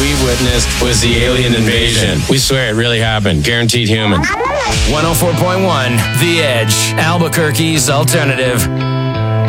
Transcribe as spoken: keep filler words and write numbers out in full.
we witnessed was the alien invasion. We swear it really happened. Guaranteed human. one oh four point one The Edge, Albuquerque's alternative.